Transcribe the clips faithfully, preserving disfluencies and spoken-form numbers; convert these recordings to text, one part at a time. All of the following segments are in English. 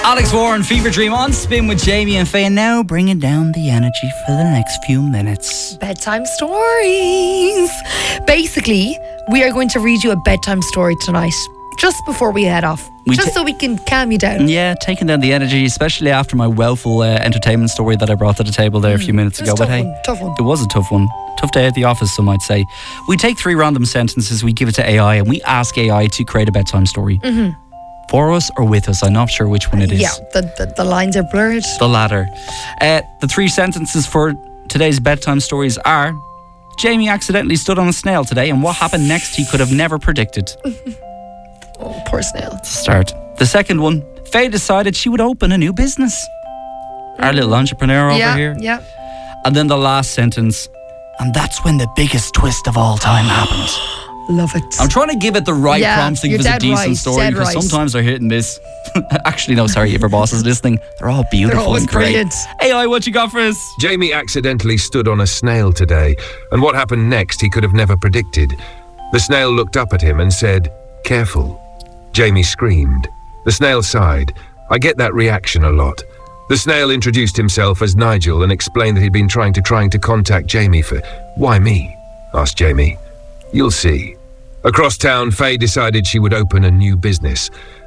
Alex Warren, Fever Dream on Spin with Jamie and Faye. Now bringing down the energy for the next few minutes. Bedtime stories. Basically, we are going to read you a bedtime story tonight, just before we head off. We just ta- so we can calm you down. Yeah, taking down the energy, especially after my woeful uh, entertainment story that I brought to the table there a few minutes It was ago. a tough But hey, one, tough one. it was a tough one. Tough day at the office, some might say. We take three random sentences, we give it to A I, and we ask A I to create a bedtime story. Mm-hmm. For us or with us, I'm not sure which one it is. Yeah, the, the, the lines are blurred. The latter. Uh, the three sentences for today's bedtime stories are: Jamie accidentally stood on a snail today, and what happened next he could have never predicted. Oh, poor snail. To start. The second one: Faye decided she would open a new business. Our little entrepreneur yeah, over here. Yeah. And then the last sentence: and that's when the biggest twist of all time happened. Love it. I'm trying to give it the right Yeah, prompts to you're give us a dead decent right, story, dead because right. sometimes they're hit and miss. Actually, no, sorry, if our boss is listening, they're all beautiful always and great. brilliant. A I, what you got for us? Jamie accidentally stood on a snail today, and what happened next he could have never predicted. The snail looked up at him and said, "Careful." Jamie screamed. The snail sighed. I get that reaction a lot. The snail introduced himself as Nigel and explained that he'd been trying to trying to contact Jamie for... Why me? Asked Jamie. You'll see. Across town, Faye decided she would open a new business.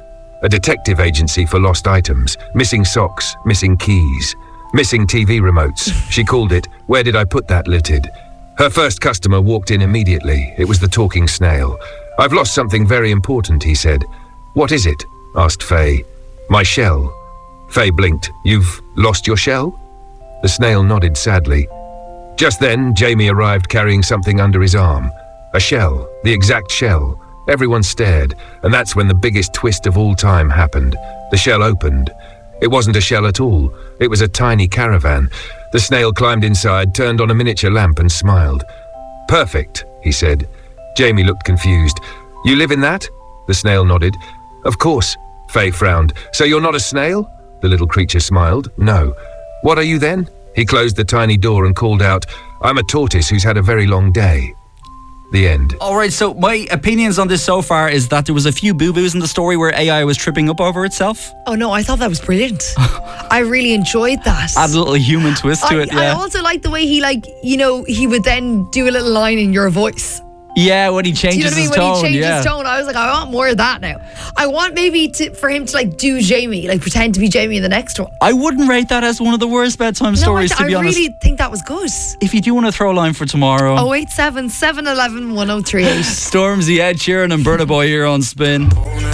A detective agency for lost items, missing socks, missing keys, missing T V remotes. She called it, "Where Did I Put That Littered?" Her first customer walked in immediately. It was the talking snail. "I've lost something very important," he said. "What is it?" asked Faye. "My shell." Faye blinked. "You've lost your shell?" The snail nodded sadly. Just then, Jamie arrived carrying something under his arm. A shell, the exact shell. Everyone stared, and that's when the biggest twist of all time happened. The shell opened. It wasn't a shell at all. It was a tiny caravan. The snail climbed inside, turned on a miniature lamp and smiled. "Perfect," he said. Jamie looked confused. "You live in that?" The snail nodded. "Of course." Faye frowned. "So you're not a snail?" The little creature smiled. "No." "What are you then?" He closed the tiny door and called out, "I'm a tortoise who's had a very long day." The end. All right, so my opinions on this so far is that there was a few boo-boos in the story where A I was tripping up over itself. Oh no, I thought that was brilliant. I really enjoyed that. Add a little human twist to I, it, I yeah. also like the way he, like, you know, he would then do a little line in your voice. Yeah, when he changes Do you know what I mean? his When tone, he changed yeah. his tone, I was like, I want more of that now. I want maybe to, for him to like do Jamie, like pretend to be Jamie in the next one. I wouldn't rate that as one of the worst bedtime stories, no, I, to be I honest. really think that was good. If you do want to throw a line for tomorrow, oh eight seven, seven one one, one oh three eight. Stormzy, Ed Sheeran and Burna Boy here on Spin.